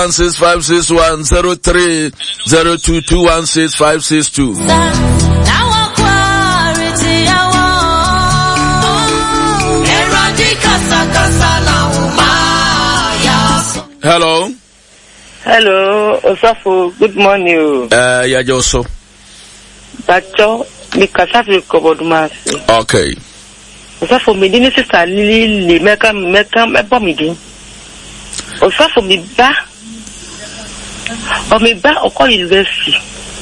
16561 0302216562. Hello. Hello, Osafo. Good morning. Yeah, Joso. Bacho, mi kasafi kobodumasi. Okay. Osafo, mi dini sister Lili meka mi din. Osafo mi ba oko university.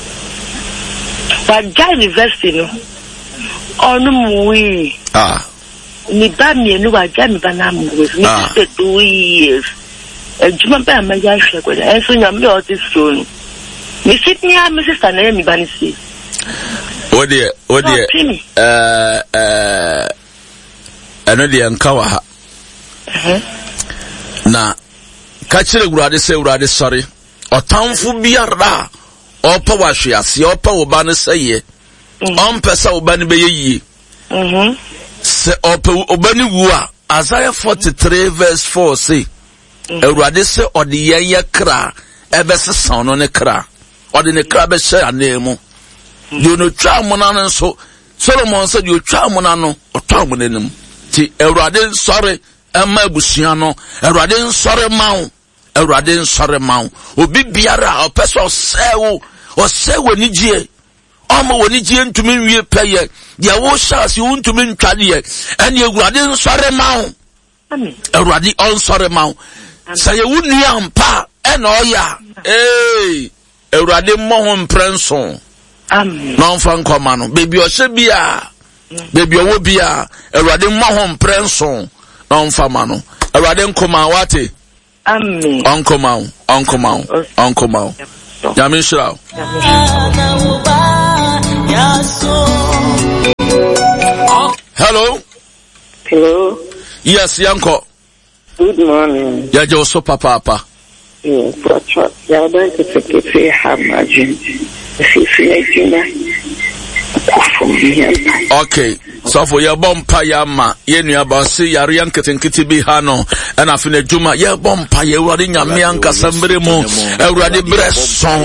Waja university no. Onu muwi. Mi ba mi enu waja mi ba na muwi. Mi 2 years. Juma ba ma ya hwe ko da. Enso nyam le otis so no. Mi sit ni a mi sister na mi ba ni si. Odie. Eno de nka wa ha. Na ka kire Awurade se Awurade sori. Otamfo biara opa wa hwease opa wo ba ne seye. Ompesa wo ba ne be yeye. Se opa wo ba ne wu a Isaiah 43 verse 4 say Awurade se ode yeye kra ebesesa no ne kra. Ode ne kra be hye anemu. You no twa mona no so Solomon said you twa mona no otwa mona nim. Ti Awurade sori ema abusua no Awurade nsori mawo. Awurade nsori mawo. Obi biara opeso osewo nijie. Omo wonijie ntumi nwie peye. Ya wo shasi untumi ntwade ye. Ene Awurade nsori mawo. Amen. Awurade onsori mawo. Saye wunu ampa ena oya. Awurade mo prenson. Amen. Non fan komano. Baby osebia. Baby owo bia. Awurade mo prenson. Non famano. Awurade nkoma wate. Amen. Uncle Mau. Yamin Shirao. Hello. Yes, Yanko. Good morning. Ya Joso papa. Yeah, ya ba ke se hamajin. Okay. So for your bompa yama, yenu abasi yari yanketenkiti bihano, and afine juma ye bompa ye wadi nyami anka sambremo, Euradi bresson,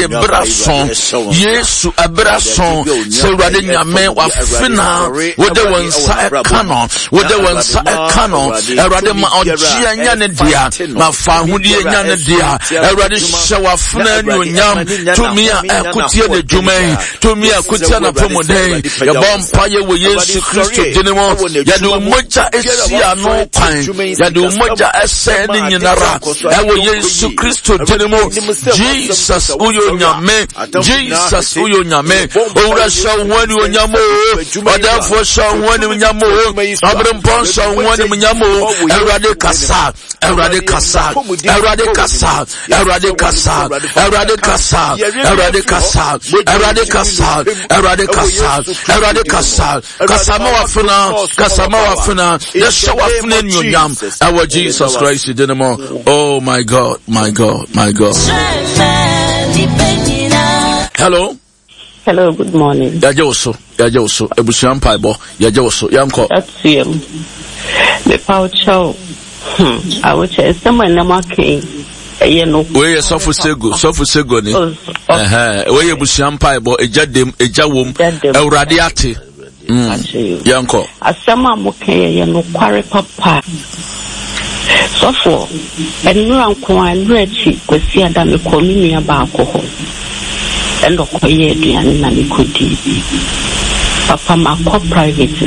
Yesu abrason, se wadi nyame wafina, wode wansa e canon, Euradi ma ojia nyane dia, ma fahudi nyane dia, Euradi shawafina nyam, tumia kutia ne jume, tumia kutia na pomode, ya bompa ye we Yesu Kristo dinemo ya do moja esia no kwan ya do moja ese ni nyinara ewo Yesu Kristo dinemo Jesus uyo nyame owura shawani onyamo odafo shawani onyamo abrempon shawani onyamo Awurade kasa Kasama wafuna Yesha wafuna nyonyam our Jesus Christ dinamo. Oh my God. Hello, good morning. Yaje oso ebusuan paibo yaje oso yanko That's him. The power chow. I would say someone na making we sofu sego ni we ebusuan paibo eja wom Awurade ate yanko asama muke ye no kware papa so for enu anko anrechi kwesi adame komini aba akoho endo koye aduane na mikodi papa makọ private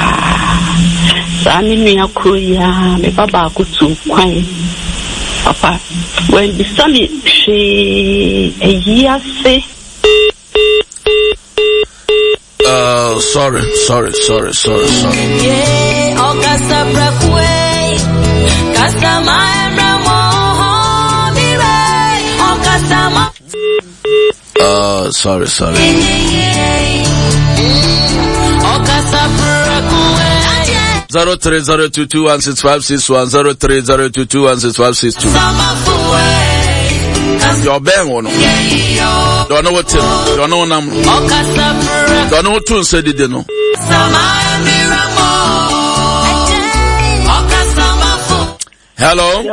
sa ni akroya me baba akutu kwan papa when the sun is say sorry. Sorry. 0302216561 0302216562. Your bang or no? Don't know what to don't know number. Don't know what to say did no. Hello.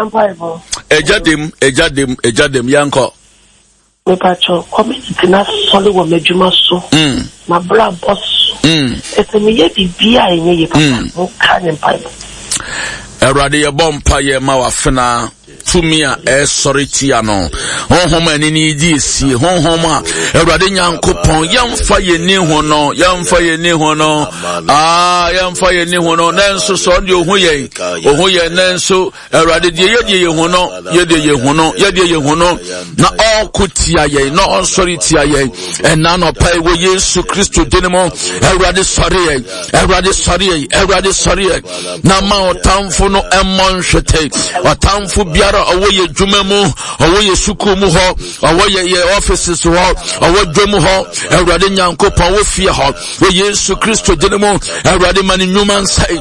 Ejadem yanko. Me pacho community na solid wo medjuma so. My bra boss. Ese me ye bibia enye ye papa. Mo kan empire. Erade ye bompa ye ma wafena tumia sorry tia no honhom ani ni di esie honhom a Erade Nyankopon yamfa ye ni ho no yamfa ye ni ho no nanso so de ohu ye nanso Erade de ye ho no ye ho no na okutia ye no sorry tia ye ena no pai wo Yesu Kristo denimo Erade sorry na ma otamfo no emmon hwete otamfo biara owoye dwuma mu owoye suku mu ho owoye ye offices ho owo dwom ho Erade Nyankopon wo fie ho wo Yesu Kristo denimo Erade mani nyuma nsai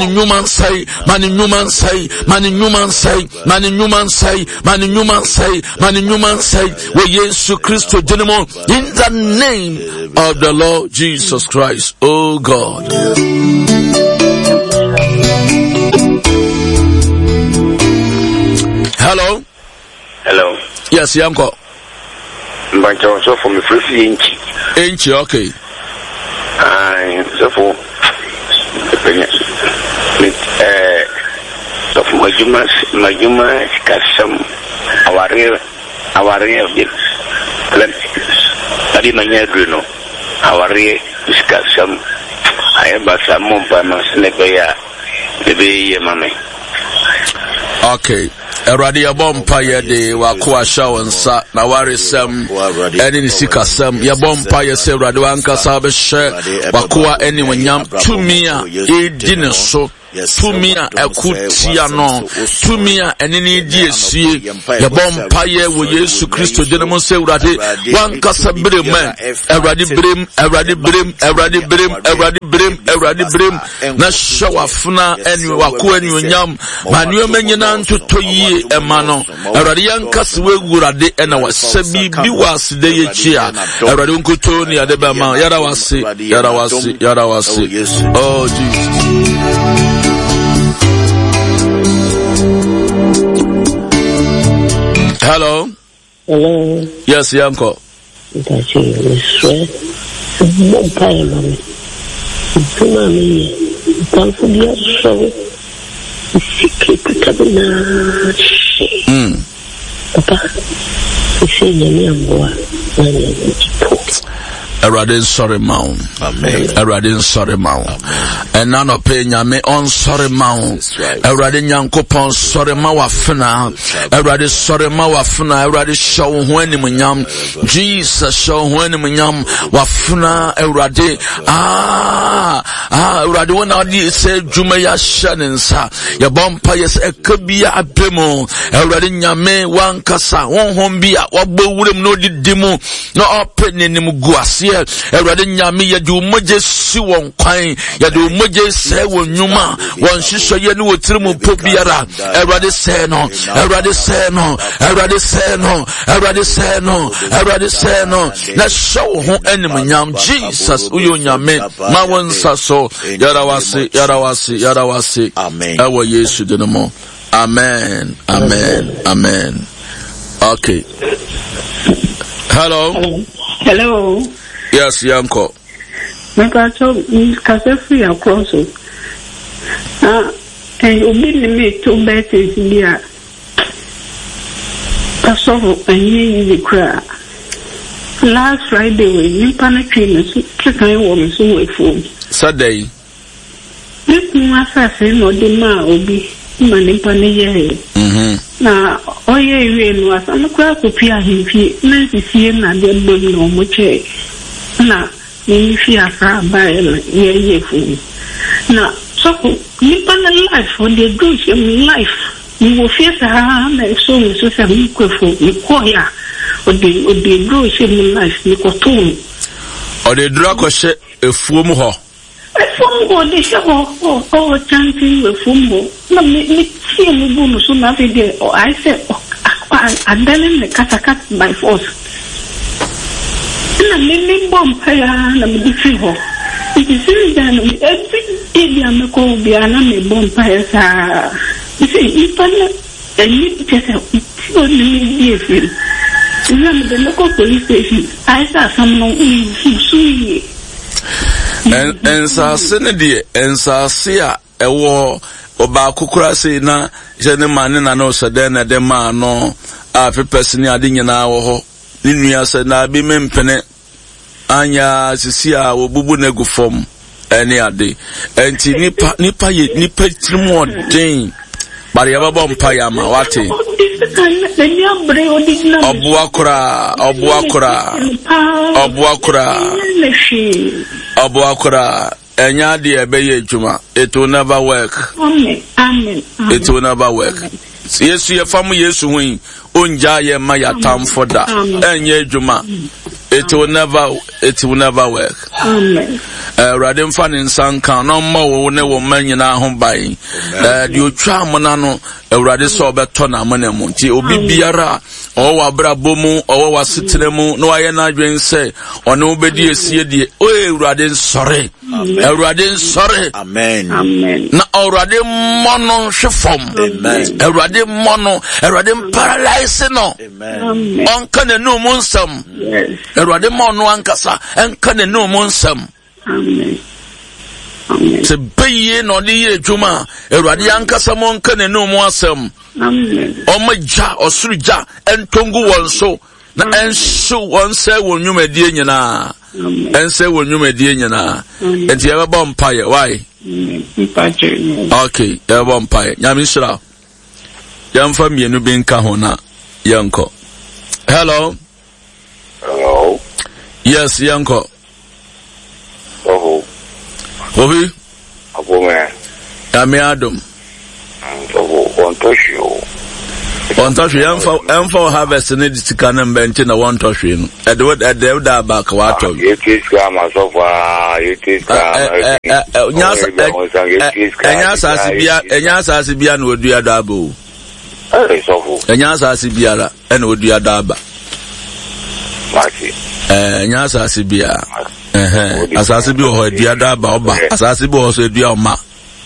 wo Yesu Kristo denimo in the name of the Lord Jesus Christ. Oh God. Hello. Yes, Yanko. Bancho so for me free inch. Okay. So for so for Majuma kasam aware bit. Tadi manya gruno aware discussion ayaba samon pa masnebeya debe mame. Okay. Erade yabompa ye de wakoa shawansa na waresem eni ni sikasem yabompa ye se Erade wankasa behye wakoa eni wanyam tumia edine so tumia ekutia no tumia enini di esie yabompa ye wo Yesu Kristo denemo se Erade wankasa brem Erade brem na shawafuna eni wakoa eni wanyam manuo menyina ntoto yi emano Erade yankasa wegurade ena wasabi bi wasde ye chia Erade nkoto ni ade ba ma yara wase oh Jesus. Hello. Yes, Yanko. That's you, swear. Bompa mami. Mami. Tanto dia show. Papa, isi nyami amboa. Erade sorry maun. Amen. Erade sorry maun. And none of pay nyame on sorry maun. Erade Nyankopon sorry ma wafena. Erade sorry ma wafena. Erade show when munyam. Jesus show when munyam wafena. Erade Erade when adi say jumaya shanensa. Ya bompa yes ekabia abemo. Erade nyame wankasa won hombia wabo wurem no didimu no open ni muguasi. Erade nyame ya du moje si won kwan ya du moje se won nyuma won hihye ye ni wotirimu pobiara Erade se no na show ho enim nyam Jesus uyo nyame ma won saso yara wase ewo Yesu denimo amen. Okay. Hello. Yes, Yanko. Makato kasefu ya kroso. Ubini me to betes bia. Kasofu enyi di kra. Last Friday we nipa na twin so chikan wo me so we phone. Saturday. This masa no de ma obi ma nipa ne ye. Na oye we no asa no kra ko pia himfi na sisi na de bo no mo che. Na ni fi asa ba ye fu na so nipa na life on the do life you will face ha na so me so say me ko fu me ko ya o de do life ni ko to o de dura ko she efuom ho efuom de she o chanting efuom na me tie me bu no so na be there I say and then the cat by force. Na mimi bompa ya na mdifi ho. It is really done every day me ko bia na me bompa ya sa You see, if I need just only a few. The local police station, I saw someone who sued. And so, Senedi, and so, see a war about Kukurasi na Jenny and no Saden at the man no, a person near Dinana or Linia said, I be mempene Anya Sisia or Bubu Nego form any day. And Nipa more ding. But you have a bomb payama, what? Obuakura, enya de ebeye juma. It will never work. Amen. It will never work. Yes, your family yes win. Unja ye maya tam for that. Enye juma. It will never work. Amen. Radim fan in Sanka, no more ne woman in our home buying. You try monano, a radiso betona monemunti, obi biara, or wabra bomu, or was sitting no I na say, or nobody is here, oh, Radin sorry. Radin sorry. Amen. Na already mono shifom. Amen. Radim mono, radim paralyzing no. Amen. Uncan no monsum. Yes. Radim mono ankasa, and can no monsum. Amen. Se beye no de ye dwuma Awurade ankasa mo nka ne no mo asem. Amen. O maja osuruja entongu wonso na enso wonse wonwumedie nyina. Amen. Ense wonwumedie nyina. Enti ye ba mpaye why? Okay, ye ba mpaye. Nyame shira. Yamfa mienu bi nka ho na yanko. Hello. Hello. Yes, yanko. Oh. Obi? Abome. Yame adom. One touch you. One touch you. Emfa harvest ne disika na mbenti na one touch you. Edward da back wato. You kiss kama so far. You kiss kama. Enya asasi bia na odua da abo. Eh so fu. Enya asasi bia la na odua da ba. Mati. Enya asasi bia. Asasi bi ho adua da ba oba. Asasi bi ho so adua oma.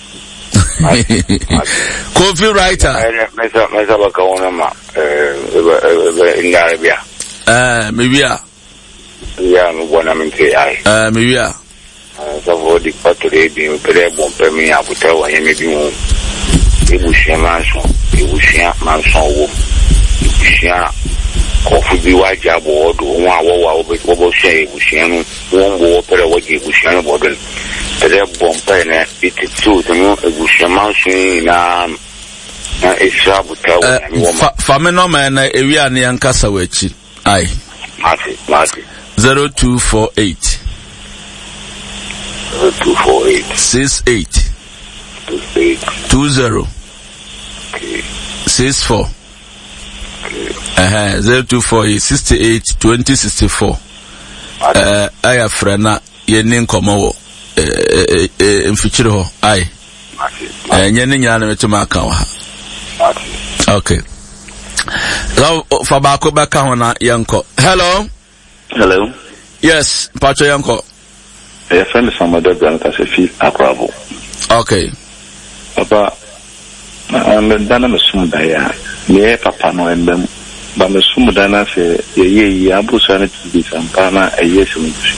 Coffee writer. Mesa baka wona ma. Ingarabia. Mewia. Ya no bona minke ai. Mewia. So for the patore bi pere bon pemi abuta wa yemi bi mo. Ebushia manso wo. Ebushia kofu bi waja bodo won awowa obo share ebushia no won bo pere waje ebushia no bodo. Pere bon pene ititu temu ebushia manso na isabuta wa yemi wo ma. Famino na ewia ne yankasa wachi. Ai. Mati. 0248 68 20 64 0248 68 2064 aya frena yeni nkomo wo mfichire ho ai nyene nyana metuma aka wa okay law fa ba ko baka ho na yanko. Hello. Yes, Pacho yanko. A friend from my dad and I feel akrabo. Okay. Papa, I'm done a sumudaya. Yeah, papa no and them. But the sumudana say, ye, Abu Sanit to be some pana a yes.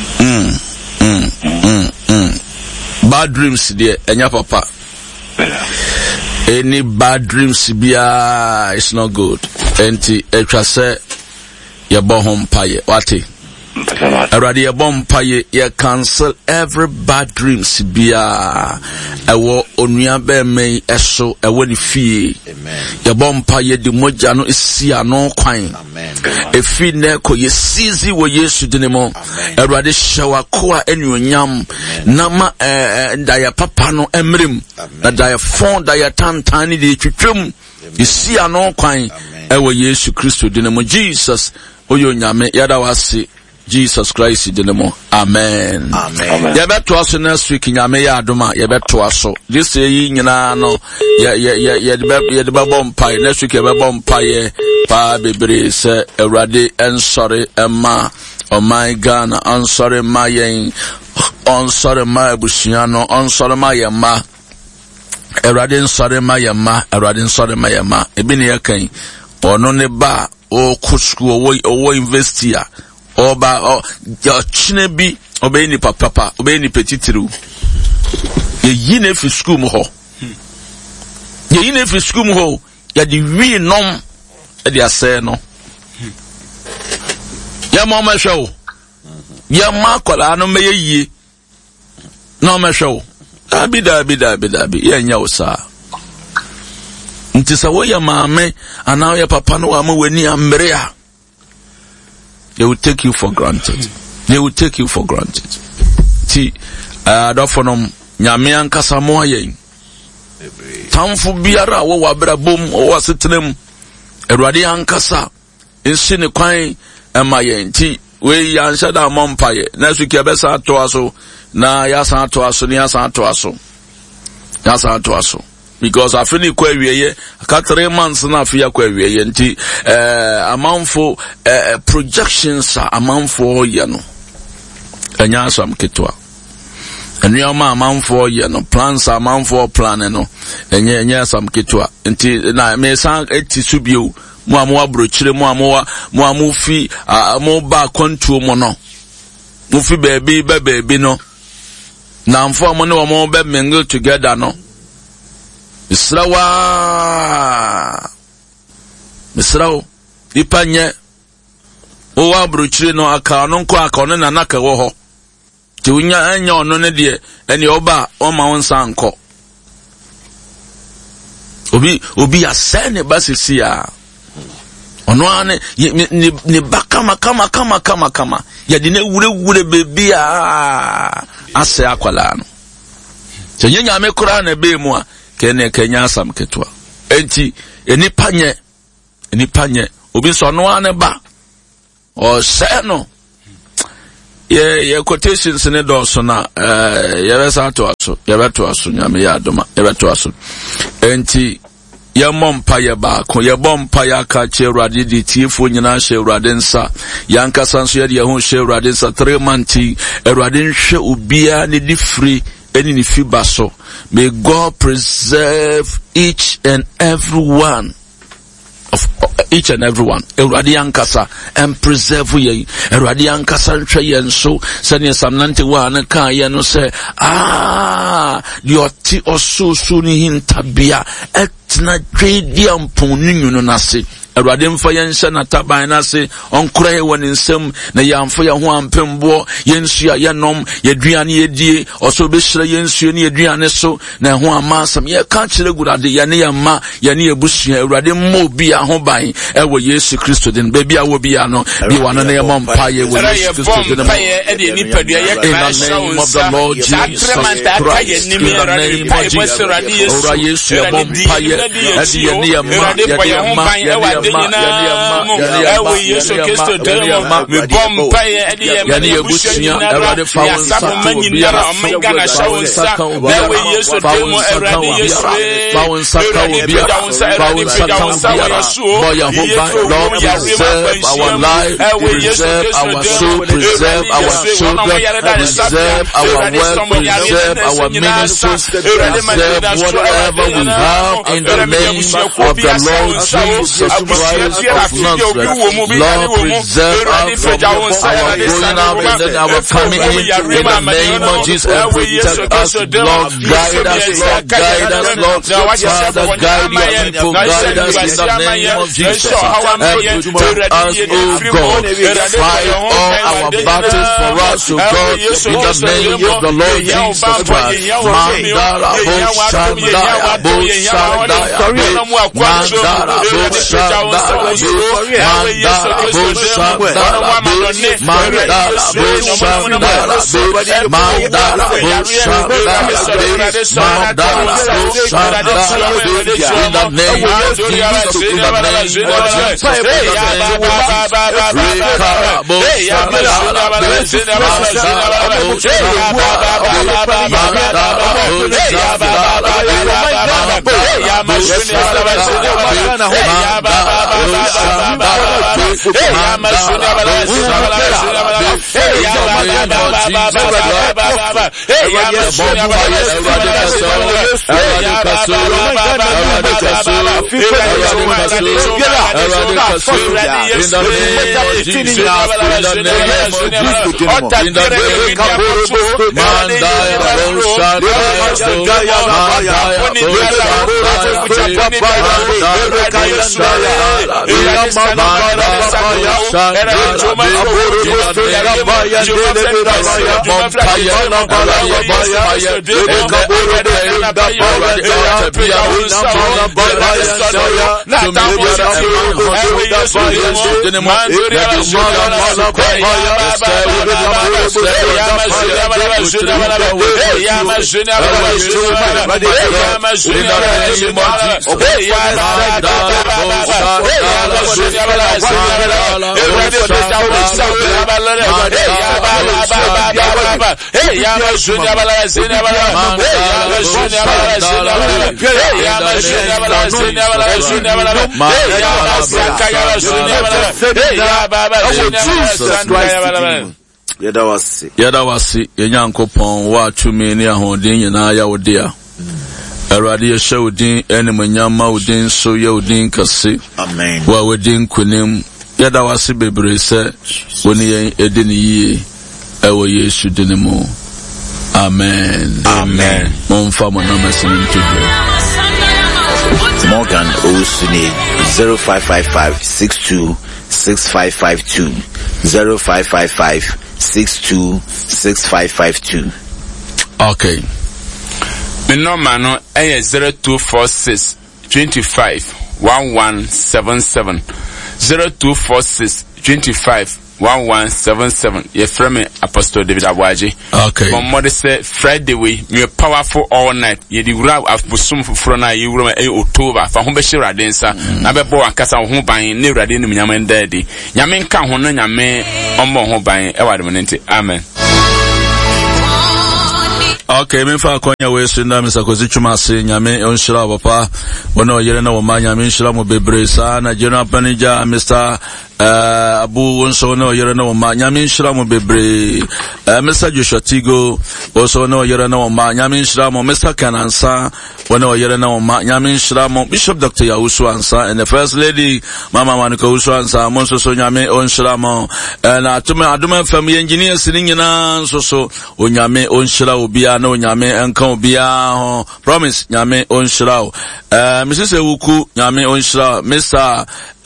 Bad dreams, dear, and your papa. Any bad dreams, bia is not good. Enti, say, your bohom paye, wati. Already a bomb paye, you cancel every bad dreams. Bia, ewo onuya be me eso ewo ni fie. Amen. Your bomb paye di moja no isi ano kwan. Amen. Efi neko ye sizi wo Yesu dinemo. Already shawa kwa enyonyam. Nama daya papa no emrim. Na daya fon daya tantani di twetwem. Isi ano kwan ewo Yesu Kristo dinemo. Jesus oyo nyame yada wasi. Jesus Christ dinemo. Amen. Amen. Ya beto aso next week nyame ya adoma ya beto aso. This yi nyina no ya de bom pai next week ya bom pai pa bebre se Awurade ensori ema oh my Ghana ensori ma yen onsori ma abusua no onsori ma yema Erade nsore mayama, erade nsore mayama. Ebi ne yakan. Ono ne ba o kusku o university a oba o chine bi obey ni papa obey ni petitiru. Ye yine fi school mu ho. Ye yine fi school mu ho. Ya di wi nom e di ase no. Ya mama show. Ya makola no meye yie. No ma show. Abi. Ya nya usa. Nti sa wo ya maame ana ya papa no wa ma wani ambre a. They will take you for granted. They will take you for granted. Ti adofonom nyame ankasa mo ayen. Tamfu biara wo wabra bom wo wasetenem. Erwade ankasa ensi ne kwan emayen ti we yansha da mompaye na su ke besa to aso na ya san to aso ni ya san to aso because afini kwa wieye aka 3 months na afia kwa wieye nti amanfo projections amanfo ye no enya asam ketwa enyama amanfo ye no plans amanfo plan no enya asam ketwa nti na me san eti subio mo amwa brochire mo amufi mo ba kwantuo mo no mo fi baby no na mfo mo ne mo be mingle together no misrawo ipanye o wa brochire no aka no nko aka no na naka wo ho ti unya anya ono ne de ene oba o ma wonsa nko obi asene basisi a ono ane ni bakama kama ya di ne wure bebi a ase akwala no se nyanya me kura na be mu a kenya asam ketwa enti enipanye obi so no ane ba o se no ye quotations ne do so na ye besa to aso nyame ya adoma ye beto aso enti ya mompa ya ba ko ya bompa ya ka che Awurade di tiefo nyina hye Awurade nsa ya nkasa nso ya de ho hye Awurade nsa 3 manti Awurade nhwe obia ne di free eni ni fiba so. May God preserve each and every one. Awurade yankasa and preserve ye. Awurade yankasa nhwe ye nso sene Psalm 91 ka ye no se the oti osusu ni hintabia etna twedi amponu nyunu nase. Awurade mfa yenhye na taban na se onkora ye woni nsem na yamfo ye ho ampembo yensu ye nom ye duane ye die oso be hire yensu ne ye duane so na ho amasam ye ka kire gurade ye ne ye ma ye ne ye busua Awurade mo bi ahoban ewo Yesu Kristo den be bia wo bia no bi wana na ye mompa ye wo Yesu Kristo den mo in the name of the Lord Jesus Christ in the name of Jesus ora Yesu ye mompa ye edi ye ne ye ma ye ne ye ma Yesu Kristo demo me bomba yani ebusia Awurade fa won sa biara omega na sha won sa na we Yesu demo Awurade Yesu fa won sa ka biara fa won sa ka biara boy hoba Lord preserve our life preserve our soul preserve our children preserve our work preserve our ministries preserve whatever we have in the name of the Lord Jesus Christ of Nazareth. Lord, preserve us from our going out and then our coming in the name of Jesus and protect us. Lord, guide us, Lord. Father, guide your people, guide us in the name of Jesus. And protect us, O God. Fight all our battles for us, O God, in the name of the Lord Jesus Christ. Mandara bo Yadawasi Yankopon wa tumi ni ahondin nyina ya wodia Erade ye shawdin enemanyama wodin so ye wodin kase amen wa wodin kunim yadawasi bebre se woni yen edini yi ewo Yesu dinimo amen amen monfa mo na masin tudu Morgan Osune 0555626552 0555626552. Okay. The number no 0246 25 1177 0246 25 1177. Ye frame Apostle David Abuaji. Okay. But mother say Friday we me powerful all night. Ye di wura afusum fufuro na ye wura October. Fa ho be shira densa. Na be bo ankasa ho ban ne wurade no nyame ndadi. Nyame nka ho no nyame ombo ho ban e wade menente. Amen. Okay, me fa konya we sunda me sakozi chuma se nyame onshira papa wona oyere na wo ma nyame nshira mo bebre sa na general manager Mr. Abu wonso na oyere na wo ma nyame nshira mo bebre Mr. Joshua Tigo wonso na oyere na wo ma nyame nshira mo Mr. Kanansa wona oyere na wo ma nyame nshira mo Bishop Dr. Yawusu Ansa and the First Lady Mama Maniko Usu Ansa monso so nyame onshira mo na aduma fam engineers ni nyina so onyame onshira obia na onyame enka obia ho promise nyame onshira Mrs. Ewuku nyame onshira Mr.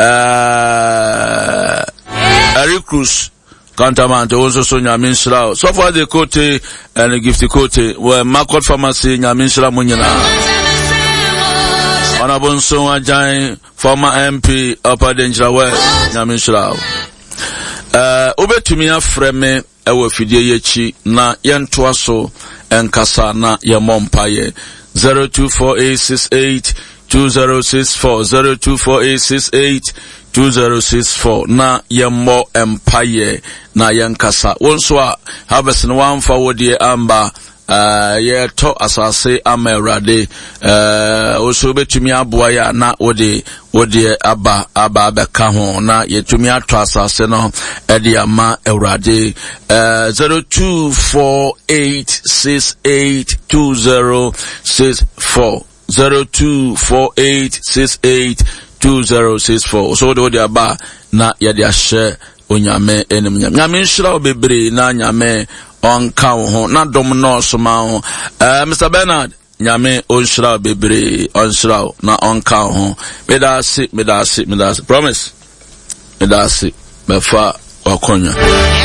Eric Cruz Cantamante also so nyame onshira so far the kote and gift kote where Market Pharmacy nyame onshira munyina Honorable Nson Ajayi former MP Upper Danger West nyame onshira obetumi afreme ewo fidie yechi na yentoa so enkasa na yemompaye 0248682064 0248682064 na yemmo empaye na yenkasa wonso a harvest no one forward ye amba ye to asase amerade oso betumi aboa ya na wode aba beka ho na yetumi ato asase no ede ama eurade 0248682064 0248682064 so wode aba na yede ahye onyame enim nyame nshira obebre na nyame onka ho na dom no soma ho Mr. Bernard nyame onshira bebre onshira na onka ho medasi promise medasi befa wakonya